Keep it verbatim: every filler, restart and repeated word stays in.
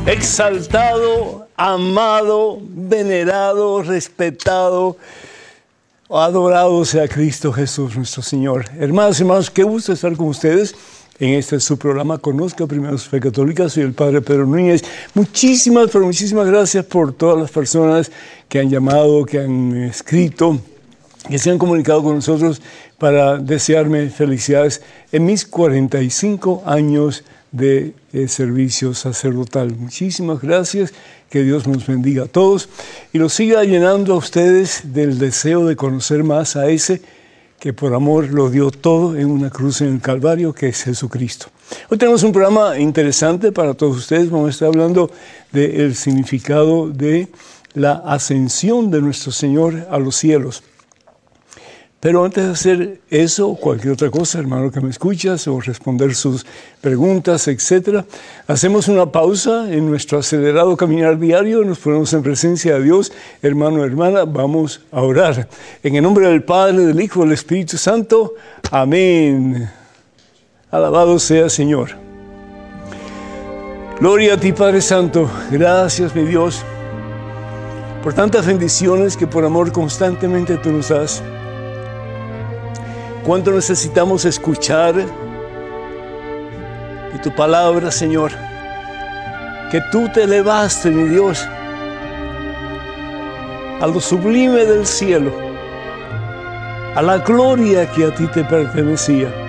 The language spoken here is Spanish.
Exaltado, amado, venerado, respetado, adorado sea Cristo Jesús nuestro Señor. Hermanos y hermanos, qué gusto estar con ustedes en este su programa Conozca Primero su Fe Católica. Soy el Padre Pedro Núñez. Muchísimas, pero muchísimas gracias por todas las personas que han llamado, que han escrito, que se han comunicado con nosotros para desearme felicidades en mis cuarenta y cinco años de eh, servicio sacerdotal. Muchísimas gracias, que Dios nos bendiga a todos y los siga llenando a ustedes del deseo de conocer más a ese que por amor lo dio todo en una cruz en el Calvario, que es Jesucristo. Hoy tenemos un programa interesante para todos ustedes. Vamos a estar hablando del significado de la ascensión de nuestro Señor a los cielos. Pero antes de hacer eso o cualquier otra cosa, hermano que me escuchas, o responder sus preguntas, etcétera, hacemos una pausa en nuestro acelerado caminar diario, nos ponemos en presencia de Dios. Hermano, hermana, vamos a orar. En el nombre del Padre, del Hijo y del Espíritu Santo. Amén. Alabado sea Señor. Gloria a ti, Padre Santo. Gracias, mi Dios, por tantas bendiciones que por amor constantemente tú nos das. Cuánto necesitamos escuchar de tu palabra, Señor, que tú te elevaste, mi Dios, a lo sublime del cielo, a la gloria que a ti te pertenecía.